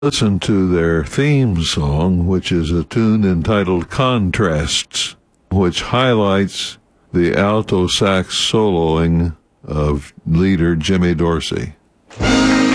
Listen to their theme song, which is a tune entitled Contrasts, which highlights the alto sax soloing of leader Jimmy Dorsey.